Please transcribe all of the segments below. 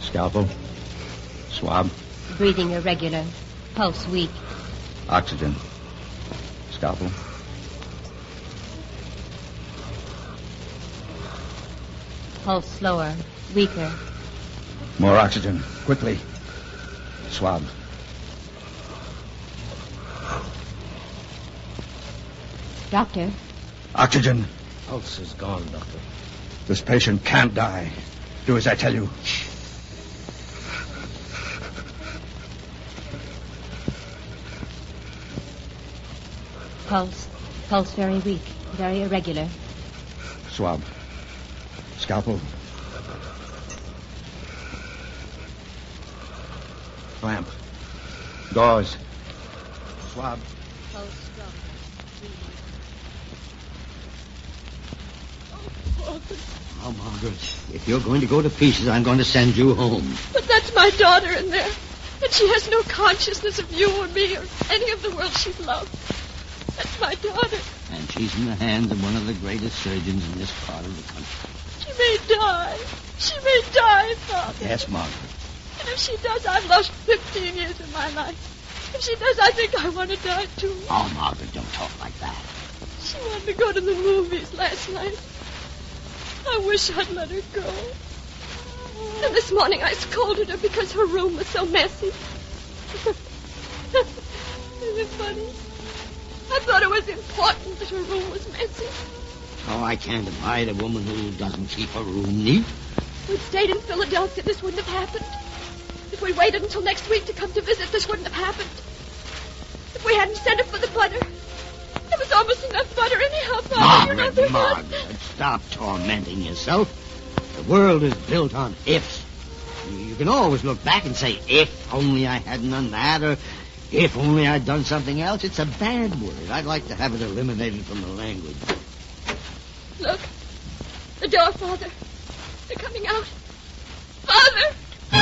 Scalpel. Swab. Breathing irregular. Pulse weak. Oxygen. Scalpel. Pulse slower. Weaker. More oxygen. Quickly. Swab. Doctor. Oxygen. Pulse is gone, Doctor. This patient can't die. Do as I tell you. Pulse very weak. Very irregular. Swab. Scalpel. Clamp. Gauze. Swab. Pulse strong. Oh, Margaret, if you're going to go to pieces, I'm going to send you home. But that's my daughter in there. And she has no consciousness of you or me or any of the world she loved. That's my daughter. And she's in the hands of one of the greatest surgeons in this part of the country. She may die. She may die, Father. Yes, Margaret. And if she does, I've lost 15 years of my life. If she does, I think I want to die, too. Oh, Margaret, don't talk like that. She wanted to go to the movies last night. I wish I'd let her go. And this morning I scolded her because her room was so messy. Isn't it funny? I thought it was important that her room was messy. Oh, I can't abide a woman who doesn't keep her room neat. If we'd stayed in Philadelphia, this wouldn't have happened. If we waited until next week to come to visit, this wouldn't have happened. If we hadn't sent her for the butter. There was almost enough butter anyhow, Father. Margaret, stop tormenting yourself. The world is built on ifs. You can always look back and say, if only I hadn't done that, or if only I'd done something else. It's a bad word. I'd like to have it eliminated from the language. Look. The door, Father. They're coming out. Father!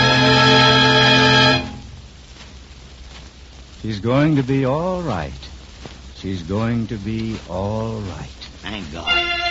She's going to be all right. She's going to be all right. Thank God.